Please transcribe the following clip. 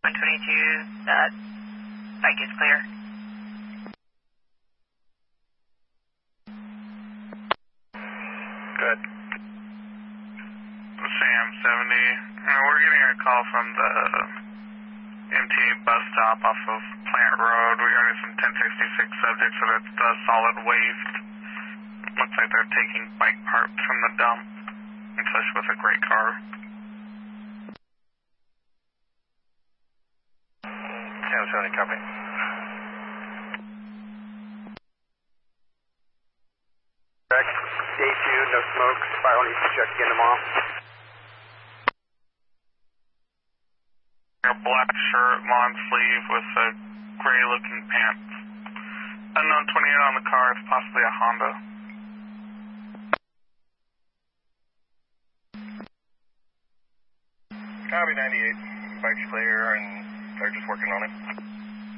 122, that bike is clear. Good. Sam 70. We're getting a call from the MTA bus stop off of Plant Road regarding some 1066 subjects of the solid waste. Looks like they're taking bike parts from the dump, especially with a great car. Sam 70, copy. Day 2, no smoke. Spiral needs to check again tomorrow. A black shirt, long sleeve with a gray looking pants. Unknown 28 on the car, it's possibly a Honda. Copy 98. Bike's clear and they're just working on it.